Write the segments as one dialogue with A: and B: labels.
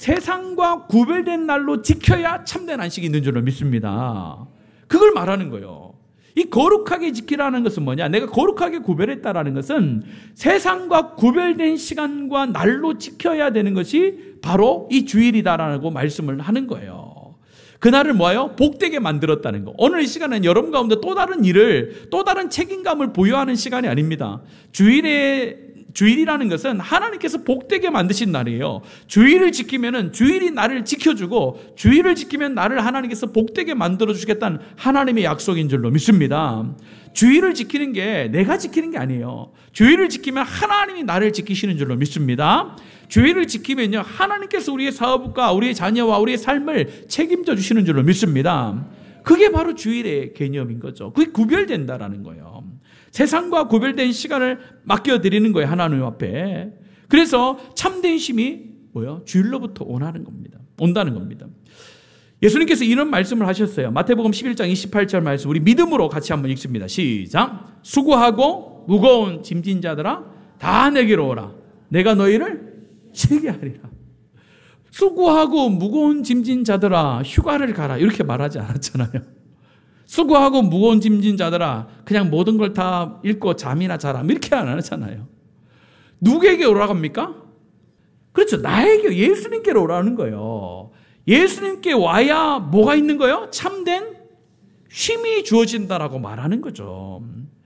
A: 세상과 구별된 날로 지켜야 참된 안식이 있는 줄로 믿습니다. 그걸 말하는 거예요. 이 거룩하게 지키라는 것은 뭐냐? 내가 거룩하게 구별했다라는 것은 세상과 구별된 시간과 날로 지켜야 되는 것이 바로 이 주일이다라고 말씀을 하는 거예요. 그날을 뭐예요? 복되게 만들었다는 거. 오늘 이 시간은 여러분 가운데 또 다른 일을, 또 다른 책임감을 부여하는 시간이 아닙니다. 주일이라는 것은 하나님께서 복되게 만드신 날이에요. 주일을 지키면은 주일이 나를 지켜주고 주일을 지키면 나를 하나님께서 복되게 만들어주겠다는 하나님의 약속인 줄로 믿습니다. 주일을 지키는 게 내가 지키는 게 아니에요. 주일을 지키면 하나님이 나를 지키시는 줄로 믿습니다. 주일을 지키면요, 하나님께서 우리의 사업과 우리의 자녀와 우리의 삶을 책임져 주시는 줄로 믿습니다. 그게 바로 주일의 개념인 거죠. 그게 구별된다라는 거예요. 세상과 구별된 시간을 맡겨드리는 거예요, 하나님 앞에. 그래서 참된 쉼이 뭐예요? 주일로부터 온다는 겁니다. 예수님께서 이런 말씀을 하셨어요. 마태복음 11장 28절 말씀, 우리 믿음으로 같이 한번 읽습니다. 시작. 수고하고 무거운 짐진 자들아 다 내게로 오라. 내가 너희를 쉬게 하리라. 수고하고 무거운 짐진 자들아 휴가를 가라, 이렇게 말하지 않았잖아요. 수고하고 무거운 짐진 자들아 그냥 모든 걸 다 읽고 잠이나 자라, 이렇게 안 하잖아요. 누구에게 오라고 합니까? 그렇죠. 나에게, 예수님께로 오라는 거예요. 예수님께 와야 뭐가 있는 거예요? 참된 쉼이 주어진다라고 말하는 거죠.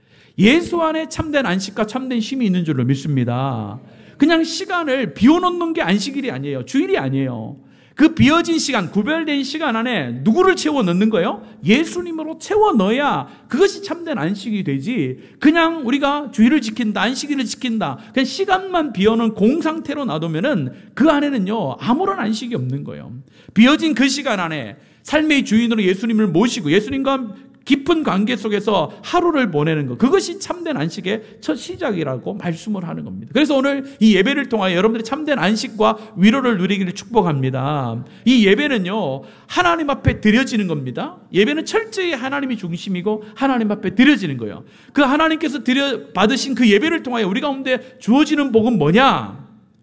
A: 예수 안에 참된 안식과 참된 쉼이 있는 줄로 믿습니다. 그냥 시간을 비워놓는 게 안식일이 아니에요. 주일이 아니에요. 그 비어진 시간, 구별된 시간 안에 누구를 채워 넣는 거예요? 예수님으로 채워 넣어야 그것이 참된 안식이 되지, 그냥 우리가 주일을 지킨다, 안식일을 지킨다, 그냥 시간만 비워놓은 공상태로 놔두면은 그 안에는요, 아무런 안식이 없는 거예요. 비어진 그 시간 안에 삶의 주인으로 예수님을 모시고 예수님과 깊은 관계 속에서 하루를 보내는 것, 그것이 참된 안식의 첫 시작이라고 말씀을 하는 겁니다. 그래서 오늘 이 예배를 통하여 여러분들이 참된 안식과 위로를 누리기를 축복합니다. 이 예배는요, 하나님 앞에 드려지는 겁니다. 예배는 철저히 하나님이 중심이고 하나님 앞에 드려지는 거예요. 그 하나님께서 받으신 그 예배를 통하여 우리 가운데 주어지는 복은 뭐냐?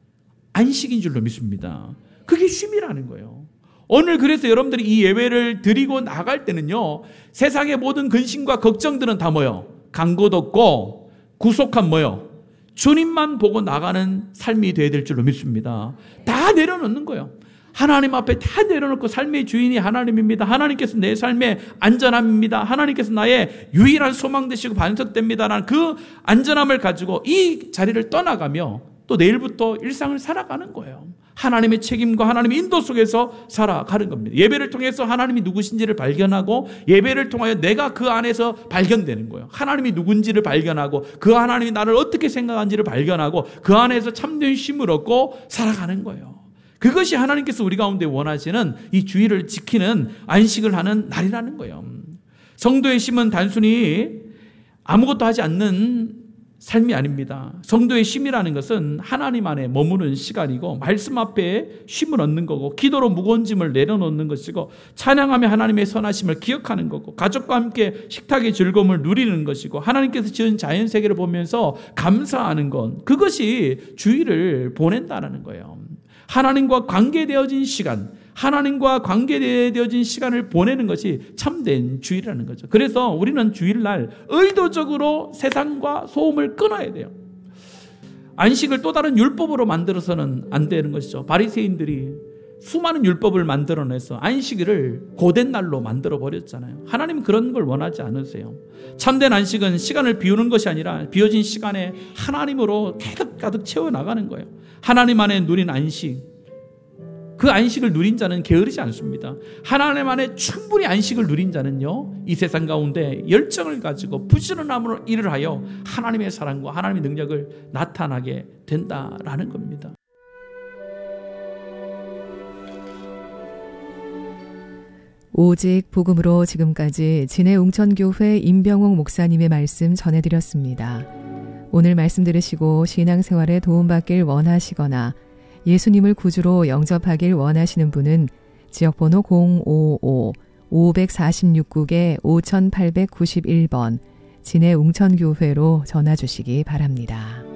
A: 안식인 줄로 믿습니다. 그게 쉼이라는 거예요. 오늘 그래서 여러분들이 이 예배를 드리고 나갈 때는요, 세상의 모든 근심과 걱정들은 다 뭐요? 간곳 없고 구속한 뭐요? 주님만 보고 나가는 삶이 되어야 될 줄로 믿습니다. 다 내려놓는 거예요. 하나님 앞에 다 내려놓고 삶의 주인이 하나님입니다. 하나님께서 내 삶의 안전함입니다. 하나님께서 나의 유일한 소망 되시고 반석됩니다라는 그 안전함을 가지고 이 자리를 떠나가며 또 내일부터 일상을 살아가는 거예요. 하나님의 책임과 하나님의 인도 속에서 살아가는 겁니다. 예배를 통해서 하나님이 누구신지를 발견하고 예배를 통하여 내가 그 안에서 발견되는 거예요. 하나님이 누군지를 발견하고 그 하나님이 나를 어떻게 생각하는지를 발견하고 그 안에서 참된 쉼을 얻고 살아가는 거예요. 그것이 하나님께서 우리 가운데 원하시는 이 주일을 지키는 안식을 하는 날이라는 거예요. 성도의 쉼은 단순히 아무것도 하지 않는 삶이 아닙니다. 성도의 쉼이라는 것은 하나님 안에 머무는 시간이고 말씀 앞에 쉼을 얻는 거고 기도로 무거운 짐을 내려놓는 것이고 찬양하며 하나님의 선하심을 기억하는 거고 가족과 함께 식탁의 즐거움을 누리는 것이고 하나님께서 지은 자연세계를 보면서 감사하는 것, 그것이 주일을 보낸다는 거예요. 하나님과 관계되어진 시간, 하나님과 관계되어진 시간을 보내는 것이 참된 주일이라는 거죠. 그래서 우리는 주일날 의도적으로 세상과 소음을 끊어야 돼요. 안식을 또 다른 율법으로 만들어서는 안 되는 것이죠. 바리새인들이 수많은 율법을 만들어내서 안식일을 고된 날로 만들어버렸잖아요. 하나님은 그런 걸 원하지 않으세요. 참된 안식은 시간을 비우는 것이 아니라 비어진 시간에 하나님으로 가득 채워나가는 거예요. 하나님 안에 누린 안식, 그 안식을 누린 자는 게으르지 않습니다. 하나님 안에 충분히 안식을 누린 자는요, 이 세상 가운데 열정을 가지고 부지런함으로 일을 하여 하나님의 사랑과 하나님의 능력을 나타나게 된다라는 겁니다.
B: 오직 복음으로 지금까지 진해웅천교회 임병옥 목사님의 말씀 전해드렸습니다. 오늘 말씀 들으시고 신앙생활에 도움받길 원하시거나 예수님을 구주로 영접하길 원하시는 분은 지역번호 055-546국에 5891번 진해웅천교회로 전화 주시기 바랍니다.